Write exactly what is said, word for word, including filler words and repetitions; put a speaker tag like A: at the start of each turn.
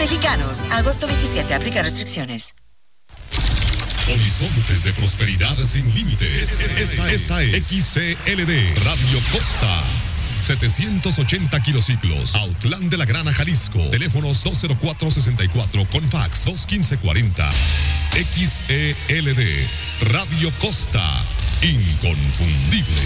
A: Mexicanos. Agosto veintisiete. Aplica restricciones.
B: Horizontes de prosperidad sin límites. Esta, esta es X C L D Radio Costa. setecientos ochenta kilociclos, Autlán de la Grana, Jalisco. Teléfonos dos cero cuatro sesenta y cuatro con fax dos quince cuarenta. X E L D Radio Costa. Inconfundible.